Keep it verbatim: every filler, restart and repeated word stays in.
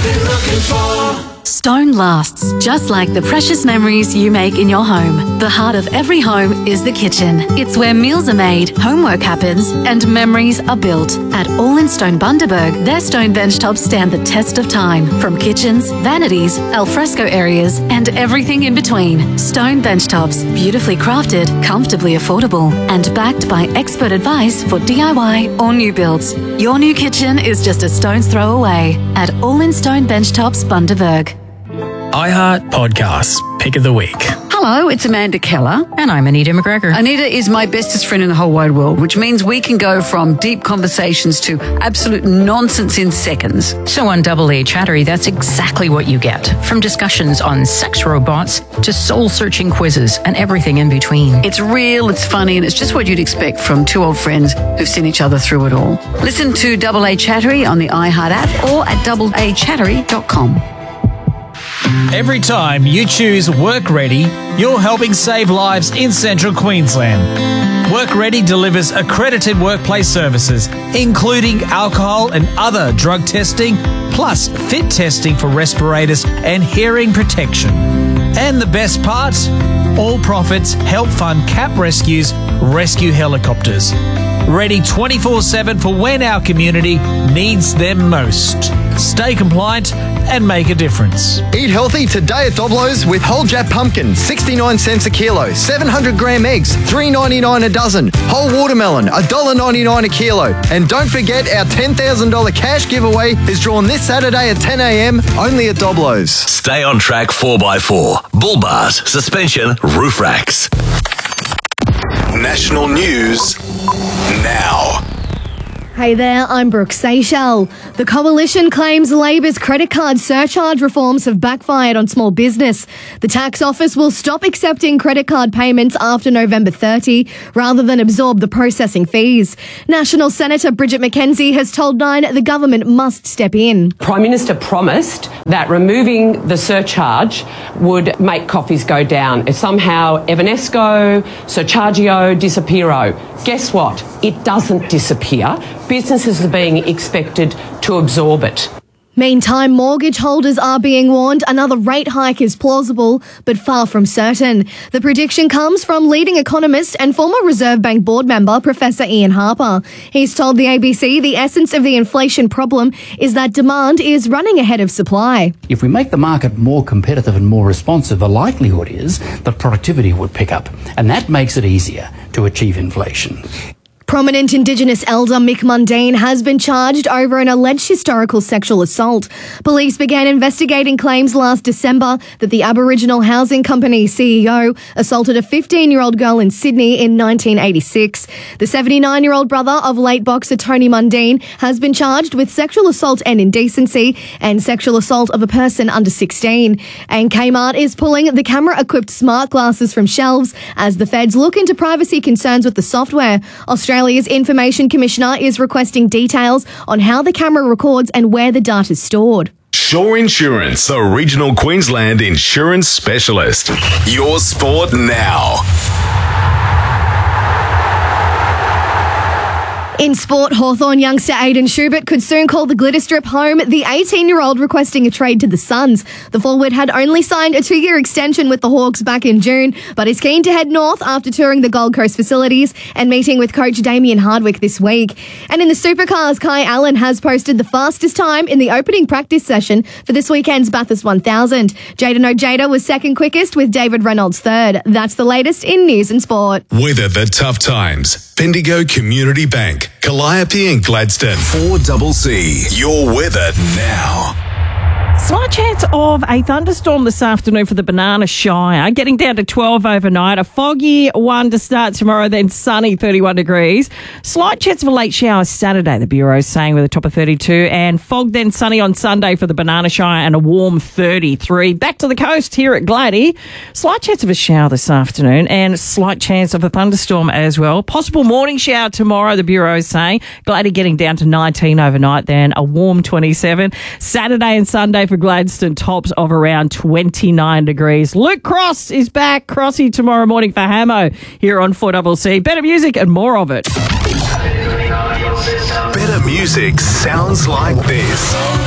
been looking for. Stone lasts, just like the precious memories you make in your home. The heart of every home is the kitchen. It's where meals are made, homework happens, and memories are built. At All in Stone Bundaberg, their stone benchtops stand the test of time. From kitchens, vanities, alfresco areas, and everything in between. Stone benchtops, beautifully crafted, comfortably affordable, and backed by expert advice for D I Y or new builds. Your new kitchen is just a stone's throw away at All in Stone Benchtops Bundaberg. iHeart Podcasts, Pick of the Week. Hello, it's Amanda Keller. And I'm Anita McGregor. Anita is my bestest friend in the whole wide world, which means we can go from deep conversations to absolute nonsense in seconds. So on Double A Chattery, that's exactly what you get. From discussions on sex robots to soul-searching quizzes and everything in between. It's real, it's funny, and it's just what you'd expect from two old friends who've seen each other through it all. Listen to Double A Chattery on the iHeart app or at double a chattery dot com. Every time you choose Work Ready, you're helping save lives in Central Queensland. Work Ready delivers accredited workplace services, including alcohol and other drug testing, plus fit testing for respirators and hearing protection. And the best part? All profits help fund CAP Rescue's rescue helicopters. Ready twenty-four seven for when our community needs them most. Stay compliant and make a difference. Eat healthy today at Doblo's with whole Jap pumpkin, sixty-nine cents a kilo, seven hundred gram eggs, three ninety-nine a dozen, whole watermelon, one dollar ninety-nine a kilo. And don't forget our ten thousand dollars cash giveaway is drawn this Saturday at ten a m only at Doblo's. Stay on track four by four, bull bars, suspension, roof racks. National news now. Hey there, I'm Brooke Seychelles. The Coalition claims Labor's credit card surcharge reforms have backfired on small business. The tax office will stop accepting credit card payments after November thirtieth rather than absorb the processing fees. National Senator Bridget McKenzie has told Nine the government must step in. Prime Minister promised that removing the surcharge would make coffees go down. It's somehow Evanesco, Surchargio, Disappearo. Guess what? It doesn't disappear. Businesses are being expected to absorb it. Meantime, mortgage holders are being warned another rate hike is plausible, but far from certain. The prediction comes from leading economist and former Reserve Bank board member Professor Ian Harper. He's told the A B C the essence of the inflation problem is that demand is running ahead of supply. If we make the market more competitive and more responsive, the likelihood is that productivity would pick up, and that makes it easier to achieve inflation. Prominent Indigenous elder Mick Mundine has been charged over an alleged historical sexual assault. Police began investigating claims last December that the Aboriginal Housing Company C E O assaulted a fifteen-year-old girl in Sydney in nineteen eighty-six. The seventy-nine-year-old brother of late boxer Tony Mundine has been charged with sexual assault and indecency and sexual assault of a person under sixteen. And Kmart is pulling the camera-equipped smart glasses from shelves as the feds look into privacy concerns with the software. Australia Australia's Information Commissioner is requesting details on how the camera records and where the data is stored. Shore Insurance, the regional Queensland insurance specialist. Your sport now. In sport, Hawthorn youngster Aidan Schubert could soon call the glitter strip home, the eighteen-year-old requesting a trade to the Suns. The forward had only signed a two-year extension with the Hawks back in June, but is keen to head north after touring the Gold Coast facilities and meeting with coach Damien Hardwick this week. And in the supercars, Kai Allen has posted the fastest time in the opening practice session for this weekend's Bathurst one thousand. Jayden Ojeda was second quickest with David Reynolds third. That's the latest in news and sport. Weather the tough times. Bendigo Community Bank, Calliope and Gladstone. four C C. Your weather now. Slight chance of a thunderstorm this afternoon for the Banana Shire, getting down to twelve overnight. A foggy one to start tomorrow, then sunny, thirty-one degrees. Slight chance of a late shower Saturday, the Bureau's saying, with a top of thirty-two. And fog, then sunny on Sunday for the Banana Shire and a warm thirty-three. Back to the coast here at Gladdy. Slight chance of a shower this afternoon and slight chance of a thunderstorm as well. Possible morning shower tomorrow, the Bureau's saying. Gladdy getting down to nineteen overnight, then a warm twenty-seven. Saturday and Sunday for Gladstone, tops of around twenty-nine degrees. Luke Cross is back. Crossy tomorrow morning for Hamo here on four C C. Better music and more of it. Better music sounds like this.